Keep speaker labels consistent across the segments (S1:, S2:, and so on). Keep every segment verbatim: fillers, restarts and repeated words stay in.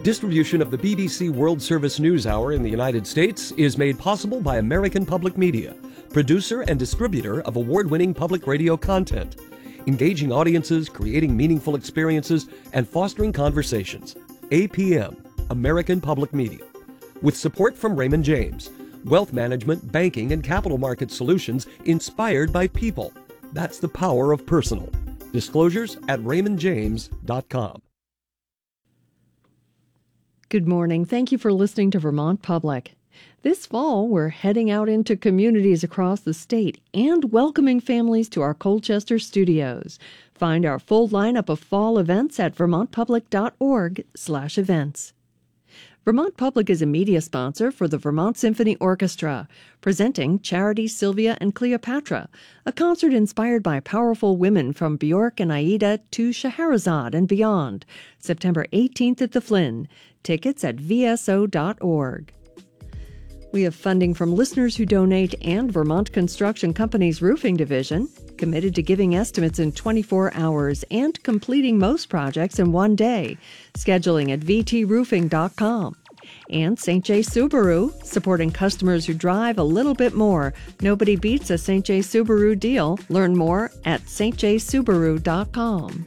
S1: Distribution of the B B C World Service News Hour in the United States is made possible by American Public Media, producer and distributor of award-winning public radio content, engaging audiences, creating meaningful experiences, and fostering conversations. A P M, American Public Media. With support from Raymond James, wealth management, banking, and capital market solutions inspired by people. That's the power of personal. Disclosures at raymond james dot com.
S2: Good morning. Thank you for listening to Vermont Public. This fall, we're heading out into communities across the state and welcoming families to our Colchester studios. Find our full lineup of fall events at vermont public dot org slash events. Vermont Public is a media sponsor for the Vermont Symphony Orchestra, presenting Charity, Sylvia, and Cleopatra, a concert inspired by powerful women from Bjork and Aida to Scheherazade and beyond, September eighteenth at the Flynn. Tickets at v s o dot org. We have funding from listeners who donate and Vermont Construction Company's roofing division, committed to giving estimates in twenty-four hours and completing most projects in one day. Scheduling at v t roofing dot com. And Saint J. Subaru, supporting customers who drive a little bit more. Nobody beats a Saint J. Subaru deal. Learn more at saint j subaru dot com.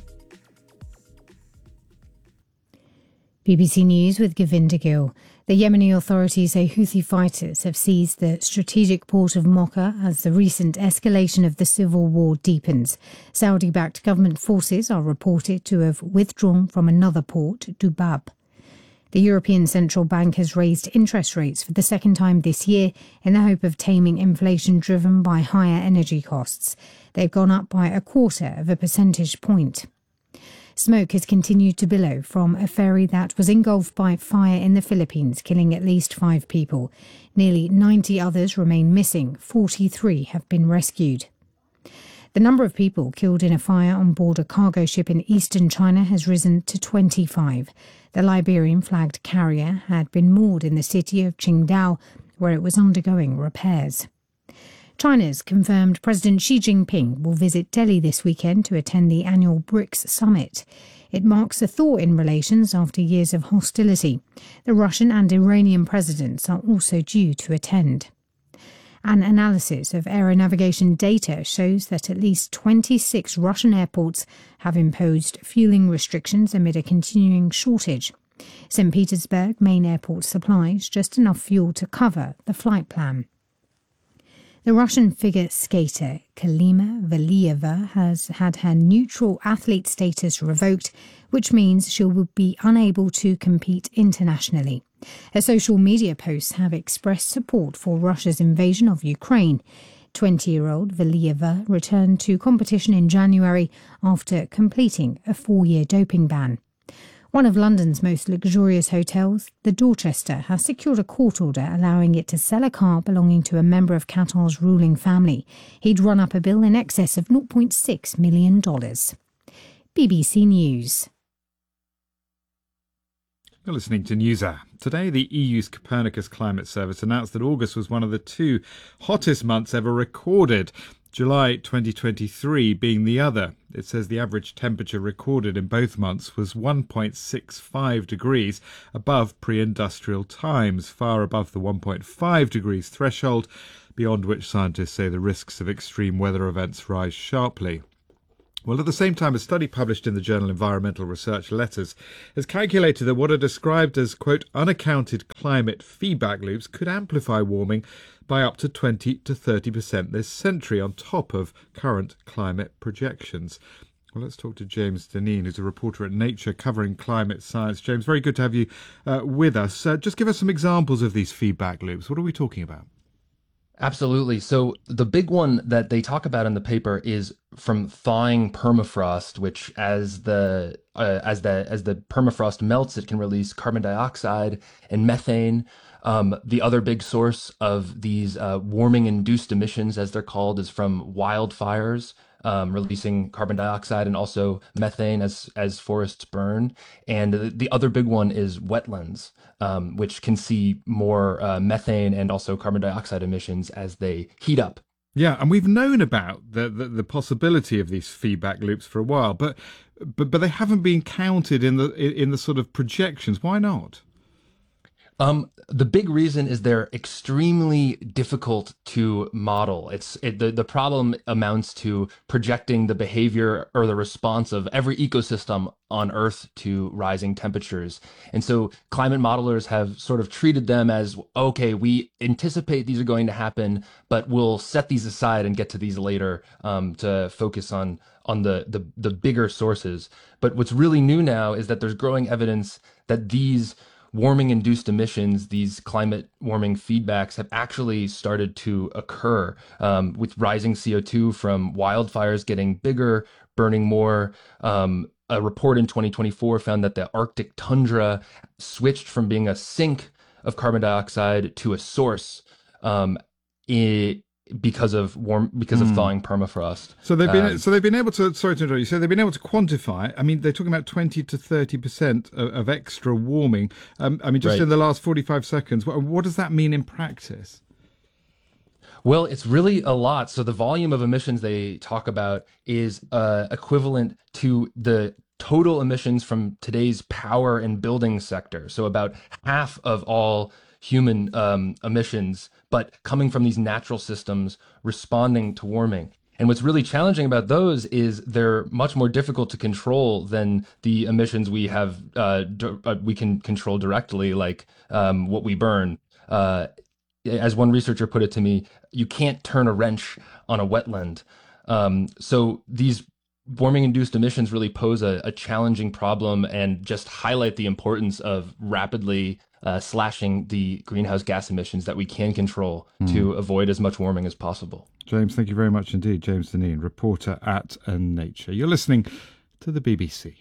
S3: B B C News with Govinda Gill. The Yemeni authorities say Houthi fighters have seized the strategic port of Mocha as the recent escalation of the civil war deepens. Saudi-backed government forces are reported to have withdrawn from another port, Dubab. The European Central Bank has raised interest rates for the second time this year in the hope of taming inflation driven by higher energy costs. They've gone up by a quarter of a percentage point. Smoke has continued to billow from a ferry that was engulfed by fire in the Philippines, killing at least five people. Nearly ninety others remain missing. forty-three have been rescued. The number of people killed in a fire on board a cargo ship in eastern China has risen to twenty-five. The Liberian-flagged carrier had been moored in the city of Qingdao, where it was undergoing repairs. China's confirmed President Xi Jinping will visit Delhi this weekend to attend the annual BRICS summit. It marks a thaw in relations after years of hostility. The Russian and Iranian presidents are also due to attend. An analysis of aeronavigation data shows that at least twenty-six Russian airports have imposed fueling restrictions amid a continuing shortage. Saint Petersburg main airport supplies just enough fuel to cover the flight plan. The Russian figure skater Kalima Valieva has had her neutral athlete status revoked, which means she will be unable to compete internationally. Her social media posts have expressed support for Russia's invasion of Ukraine. twenty-year-old Valieva returned to competition in January after completing a four-year doping ban. One of London's most luxurious hotels, the Dorchester, has secured a court order allowing it to sell a car belonging to a member of Qatar's ruling family. He'd run up a bill in excess of zero point six million dollars. B B C News.
S4: You're listening to NewsHour. Today, the E U's Copernicus Climate Service announced that August was one of the two hottest months ever recorded, July twenty twenty-three being the other. It says the average temperature recorded in both months was one point six five degrees above pre-industrial times, far above the one point five degrees threshold, beyond which scientists say the risks of extreme weather events rise sharply. Well, at the same time, a study published in the journal Environmental Research Letters has calculated that what are described as, quote, unaccounted climate feedback loops could amplify warming by up to twenty to thirty percent this century on top of current climate projections. Well, let's talk to James Deneen, who's a reporter at Nature covering climate science. James, very good to have you uh, with us. Uh, just give us some examples of these feedback loops. What are we talking about?
S5: Absolutely. So the big one that they talk about in the paper is from thawing permafrost, which as the uh, as the as the permafrost melts, it can release carbon dioxide and methane. Um, the other big source of these uh, warming-induced emissions, as they're called, is from wildfires, um, releasing carbon dioxide and also methane as as forests burn. And the, the other big one is wetlands, um, which can see more uh, methane and also carbon dioxide emissions as they heat up.
S4: Yeah, and we've known about the, the, the possibility of these feedback loops for a while, but but but they haven't been counted in the in the sort of projections. Why not?
S5: Um, the big reason is they're extremely difficult to model. It's it, the the problem amounts to projecting the behavior or the response of every ecosystem on Earth to rising temperatures. And so climate modelers have sort of treated them as, okay, we anticipate these are going to happen, but we'll set these aside and get to these later um, to focus on on the, the the bigger sources. But what's really new now is that there's growing evidence that these warming-induced emissions, these climate warming feedbacks, have actually started to occur um, with rising C O two from wildfires getting bigger, burning more. Um, a report in twenty twenty-four found that the Arctic tundra switched from being a sink of carbon dioxide to a source um, it, because of warm because of mm. thawing permafrost.
S4: So they've been
S5: um,
S4: so they've been able to sorry to interrupt you. So they've been able to quantify. I mean, they're talking about twenty to thirty percent of, of extra warming. Um, I mean, just right. in the last forty-five seconds. What, what does that mean in practice?
S5: Well, it's really a lot. So the volume of emissions they talk about is uh, equivalent to the total emissions from today's power and building sector. So about half of all human um, emissions, but coming from these natural systems responding to warming. And what's really challenging about those is they're much more difficult to control than the emissions we have uh, d- uh, we can control directly, like um, what we burn. Uh, as one researcher put it to me, you can't turn a wrench on a wetland. Um, so these warming-induced emissions really pose a, a challenging problem and just highlight the importance of rapidly uh, slashing the greenhouse gas emissions that we can control mm. to avoid as much warming as possible.
S4: James, thank you very much indeed. James Dineen, reporter at Nature. You're listening to the B B C.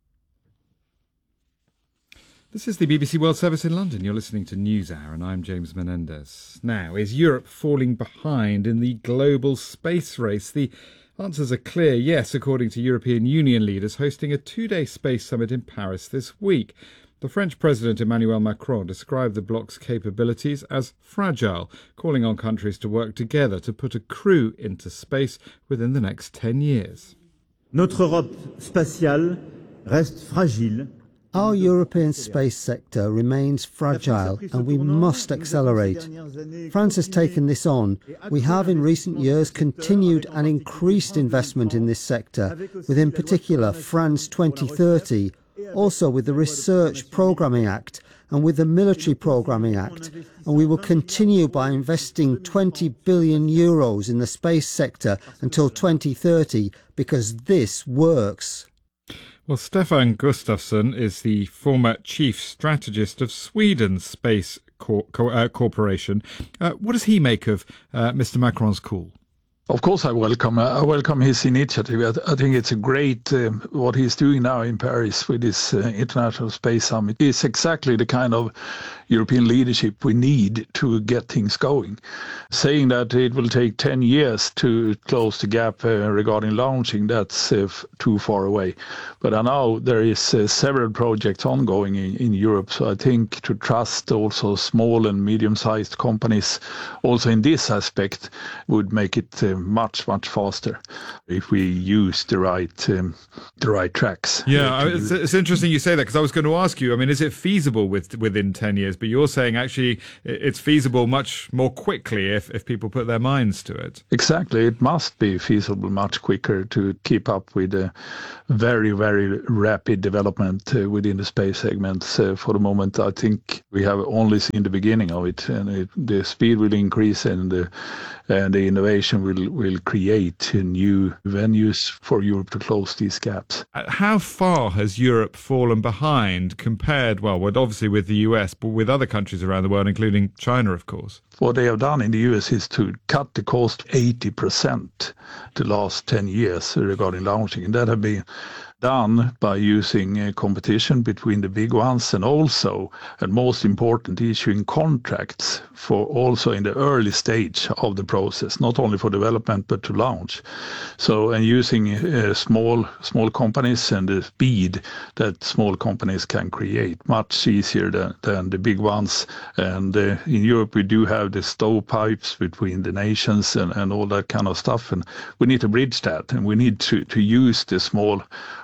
S4: This is the B B C World Service in London. You're listening to NewsHour, and I'm James Menendez. Now, is Europe falling behind in the global space race? The answers are clear, yes, according to European Union leaders hosting a two-day space summit in Paris this week. The French President Emmanuel Macron described the bloc's capabilities as fragile, calling on countries to work together to put a crew into space within the next ten years.
S6: Notre Europe spatiale reste fragile.
S7: Our European space sector remains fragile and we must accelerate. France has taken this on. We have in recent years continued and increased investment in this sector, with in particular France twenty thirty, also with the Research Programming Act and with the Military Programming Act. And we will continue by investing twenty billion euros in the space sector until twenty thirty, because this works.
S4: Well, Stefan Gustafsson is the former chief strategist of Sweden's Space Cor- Cor- uh, Corporation. Uh, what does he make of uh, Mister Macron's call?
S8: Of course, I welcome. Uh, I welcome his initiative. I, I think it's a great um, what he's doing now in Paris with this uh, International Space Summit. It's exactly the kind of European leadership we need to get things going. Saying that it will take ten years to close the gap uh, regarding launching, that's uh, too far away. But I know there is uh, several projects ongoing in, in Europe, so I think to trust also small and medium-sized companies also in this aspect would make it uh, much, much faster if we use the right um, the right tracks.
S4: Yeah, it's, it's interesting you say that, because I was going to ask you, I mean, is it feasible with within ten years? But you're saying actually it's feasible much more quickly if, if people put their minds to it.
S8: Exactly. It must be feasible much quicker to keep up with a very, very rapid development uh, within the space segments. Uh, for the moment, I think we have only seen the beginning of it, and it, the speed will increase and the, and the innovation will, will create new venues for Europe to close these gaps.
S4: How far has Europe fallen behind compared, well, with obviously with the U S, but with other countries around the world, including China, of course?
S8: What they have done in the U S is to cut the cost eighty percent the last ten years regarding launching. And that have been done by using uh, competition between the big ones, and also, and most important, issuing contracts for also in the early stage of the process, not only for development but to launch. So, and using uh, small small companies and the speed that small companies can create, much easier than, than the big ones. And uh, in Europe we do have the stovepipes between the nations and, and all that kind of stuff, and we need to bridge that, and we need to, to use the small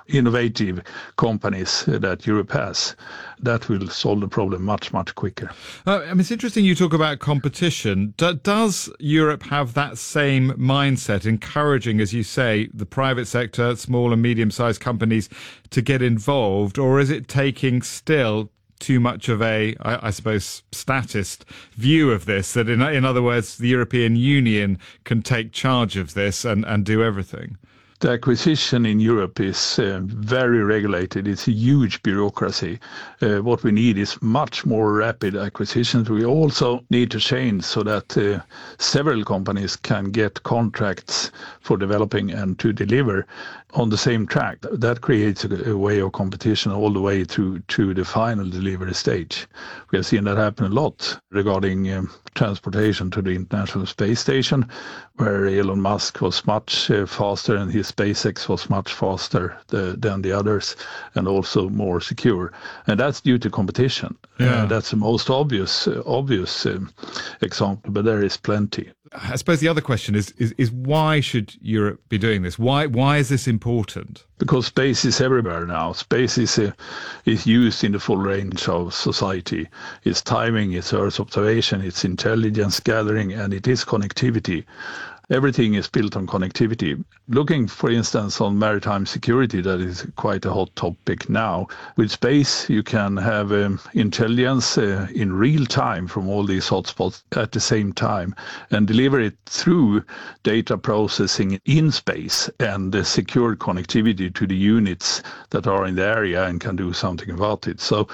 S8: innovative companies that Europe has. That will solve the problem much, much quicker.
S4: Uh, I mean, it's interesting you talk about competition. Do, does Europe have that same mindset, encouraging, as you say, the private sector, small and medium-sized companies to get involved, or is it taking still too much of a, I, I suppose, statist view of this, that in, in other words, the European Union can take charge of this and, and do everything?
S8: The acquisition in Europe is uh, very regulated. It's a huge bureaucracy. Uh, what we need is much more rapid acquisitions. We also need to change so that uh, several companies can get contracts for developing and to deliver on the same track. That creates a, a way of competition all the way through to the final delivery stage. We have seen that happen a lot regarding um, transportation to the International Space Station, where Elon Musk was much uh, faster and his SpaceX was much faster the, than the others and also more secure. And that's due to competition.
S4: Yeah.
S8: Uh, that's the most obvious uh, obvious um, example, but there is plenty.
S4: I suppose the other question is, is is why should Europe be doing this? Why why is this important?
S8: Because space is everywhere now. Space is uh, is used in the full range of society. It's timing, it's Earth observation, it's intelligence gathering, and it is connectivity. Everything is built on connectivity. Looking, for instance, on maritime security, that is quite a hot topic now. With space, you can have um, intelligence uh, in real time from all these hotspots at the same time and deliver it through data processing in space and uh, secure connectivity to the units that are in the area and can do something about it. So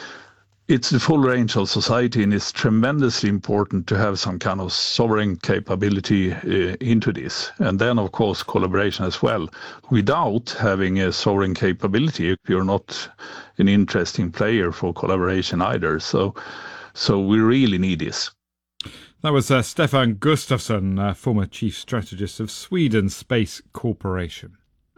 S8: it's the full range of society, and it's tremendously important to have some kind of sovereign capability uh, into this. And then, of course, collaboration as well. Without having a sovereign capability, you're not an interesting player for collaboration either. So, so we really need this.
S4: That was uh, Stefan Gustafsson, uh, former chief strategist of Sweden Space Corporation.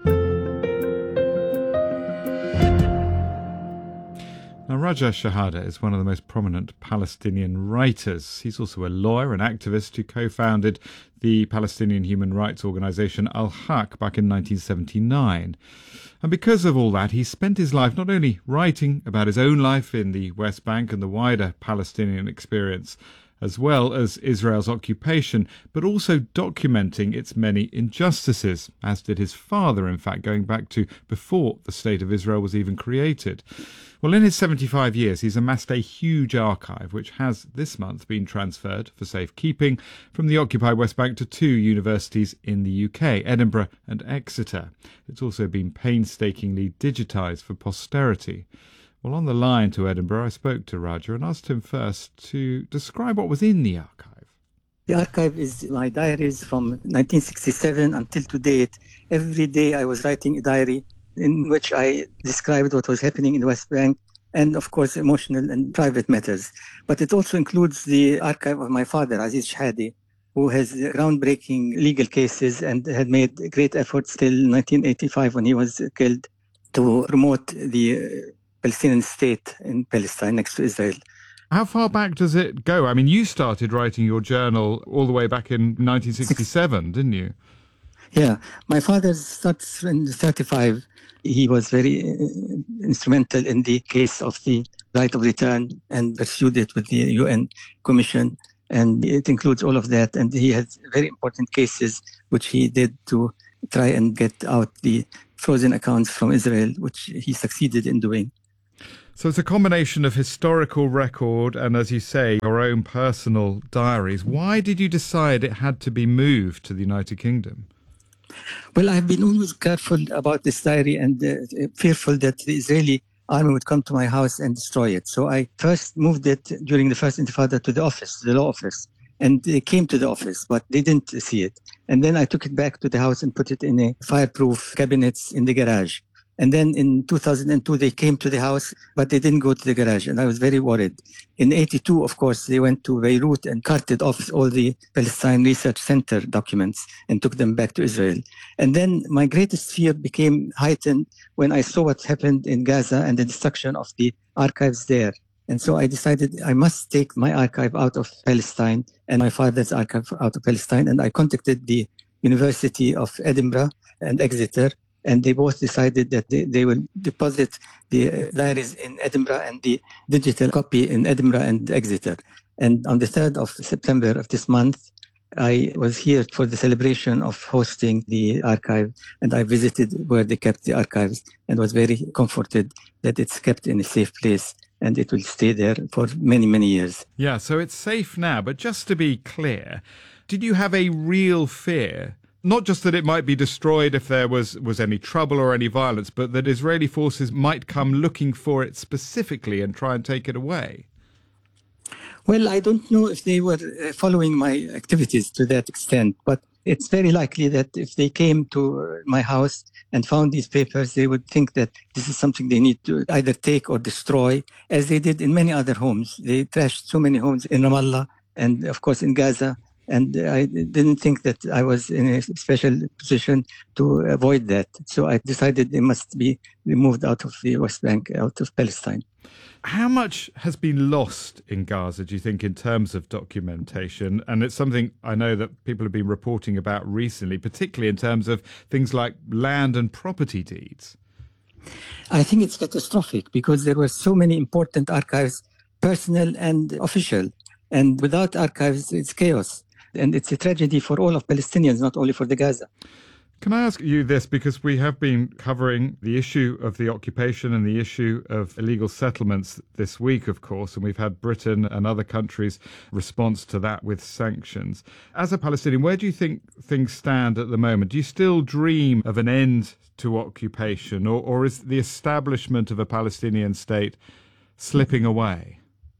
S4: Now, Raja Shehadeh is one of the most prominent Palestinian writers. He's also a lawyer and activist who co-founded the Palestinian human rights organisation Al-Haq back in nineteen seventy-nine. And because of all that, he spent his life not only writing about his own life in the West Bank and the wider Palestinian experience, as well as Israel's occupation, but also documenting its many injustices, as did his father, in fact, going back to before the State of Israel was even created. Well, in his seventy-five years, he's amassed a huge archive, which has this month been transferred for safekeeping from the occupied West Bank to two universities in the U K, Edinburgh and Exeter. It's also been painstakingly digitised for posterity. Well, on the line to Edinburgh, I spoke to Raja and asked him first to describe what was in the archive.
S9: The archive is my diaries from nineteen sixty-seven until to date. Every day I was writing a diary in which I described what was happening in the West Bank and, of course, emotional and private matters. But it also includes the archive of my father, Aziz Shehadeh, who has groundbreaking legal cases and had made great efforts till nineteen eighty-five when he was killed to promote the Palestinian state in Palestine next to Israel.
S4: How far back does it go? I mean, you started writing your journal all the way back in nineteen sixty-seven, didn't you?
S9: Yeah, my father starts in thirty-five. He was very instrumental in the case of the right of return and pursued it with the U N Commission. And it includes all of that. And he has very important cases which he did to try and get out the frozen accounts from Israel, which he succeeded in doing.
S4: So it's a combination of historical record and, as you say, your own personal diaries. Why did you decide it had to be moved to the United Kingdom?
S9: Well, I've been always careful about this diary and uh, fearful that the Israeli army would come to my house and destroy it. So I first moved it during the first Intifada to the office, the law office. And they came to the office, but they didn't see it. And then I took it back to the house and put it in a fireproof cabinets in the garage. And then in two thousand two, they came to the house, but they didn't go to the garage. And I was very worried. In eighty-two, of course, they went to Beirut and carted off all the Palestine Research Center documents and took them back to Israel. And then my greatest fear became heightened when I saw what happened in Gaza and the destruction of the archives there. And so I decided I must take my archive out of Palestine and my father's archive out of Palestine. And I contacted the University of Edinburgh and Exeter and they both decided that they, they will deposit the uh, diaries in Edinburgh and the digital copy in Edinburgh and Exeter. And on the third of September of this month, I was here for the celebration of hosting the archive, and I visited where they kept the archives and was very comforted that it's kept in a safe place and it will stay there for many, many years.
S4: Yeah, so it's safe now, but just to be clear, did you have a real fear, not just that it might be destroyed if there was, was any trouble or any violence, but that Israeli forces might come looking for it specifically and try and take it away?
S9: Well, I don't know if they were following my activities to that extent, but it's very likely that if they came to my house and found these papers, they would think that this is something they need to either take or destroy, as they did in many other homes. They trashed so many homes in Ramallah and, of course, in Gaza. And I didn't think that I was in a special position to avoid that. So I decided they must be removed out of the West Bank, out of Palestine.
S4: How much has been lost in Gaza, do you think, in terms of documentation? And it's something I know that people have been reporting about recently, particularly in terms of things like land and property deeds.
S9: I think it's catastrophic because there were so many important archives, personal and official. And without archives, it's chaos. And it's a tragedy for all of Palestinians, not only for the Gaza.
S4: Can I ask you this, because we have been covering the issue of the occupation and the issue of illegal settlements this week, of course, and we've had Britain and other countries' response to that with sanctions. As a Palestinian, where do you think things stand at the moment? Do you still dream of an end to occupation, or, or is the establishment of a Palestinian state slipping away?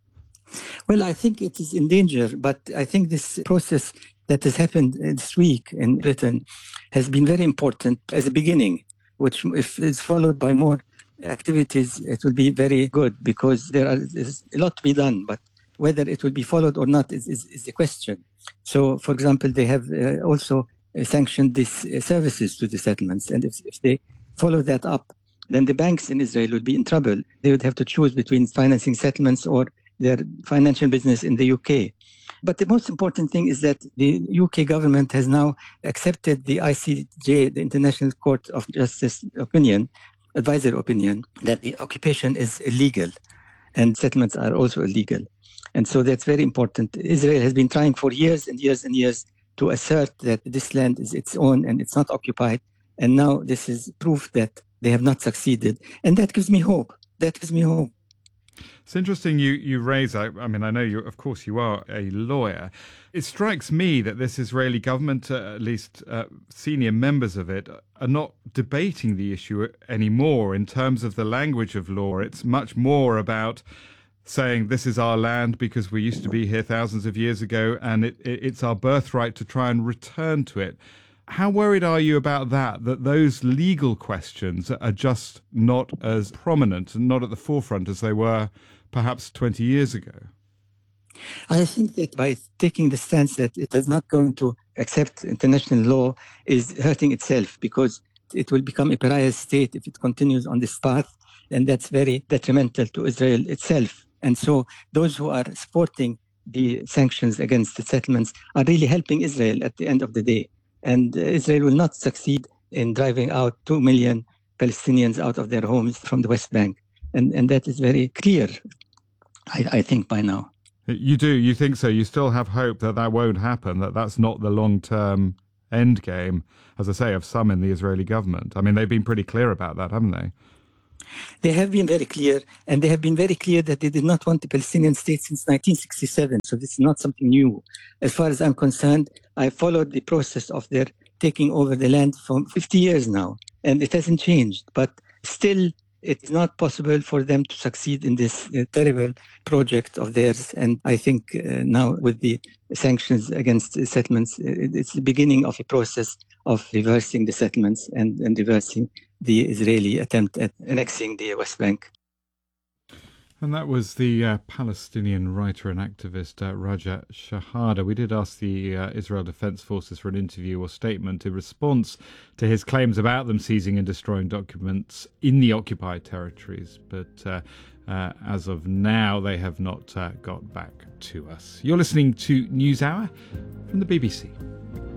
S9: Well, I think it is in danger, but I think this process that has happened this week in Britain has been very important as a beginning, which if it's followed by more activities, it will be very good because there are, is a lot to be done, but whether it will be followed or not is, is, is the question. So, for example, they have uh, also uh, sanctioned these uh, services to the settlements, and if, if they follow that up, then the banks in Israel would be in trouble. They would have to choose between financing settlements or their financial business in the U K. But the most important thing is that the U K government has now accepted the I C J, the International Court of Justice opinion, advisory opinion, that the occupation is illegal and settlements are also illegal. And so that's very important. Israel has been trying for years and years and years to assert that this land is its own and it's not occupied. And now this is proof that they have not succeeded. And that gives me hope. That gives me hope.
S4: It's interesting you, you raise, I, I mean, I know you, of course, you are a lawyer. It strikes me that this Israeli government, uh, at least uh, senior members of it, are not debating the issue anymore in terms of the language of law. It's much more about saying this is our land because we used to be here thousands of years ago and it, it, it's our birthright to try and return to it. How worried are you about that, that those legal questions are just not as prominent and not at the forefront as they were perhaps twenty years ago?
S9: I think that by taking the stance that it is not going to accept international law is hurting itself, because it will become a pariah state if it continues on this path, and that's very detrimental to Israel itself. And so those who are supporting the sanctions against the settlements are really helping Israel at the end of the day. And Israel will not succeed in driving out two million Palestinians out of their homes from the West Bank. And, and that is very clear, I, I think, by now.
S4: You do? You think so? You still have hope that that won't happen, that that's not the long-term end game, as I say, of some in the Israeli government? I mean, they've been pretty clear about that, haven't they?
S9: They have been very clear, and they have been very clear that they did not want a Palestinian state since nineteen sixty-seven. So this is not something new. As far as I'm concerned, I followed the process of their taking over the land for fifty years now, and it hasn't changed. But still, it is not possible for them to succeed in this uh, terrible project of theirs. And I think uh, now with the sanctions against the settlements, it's the beginning of a process of reversing the settlements and, and reversing the Israeli attempt at annexing the West Bank.
S4: And that was the uh, Palestinian writer and activist uh, Raja Shehadeh. We did ask the uh, Israel Defense Forces for an interview or statement in response to his claims about them seizing and destroying documents in the occupied territories. But uh, uh, as of now, they have not uh, got back to us. You're listening to NewsHour from the B B C.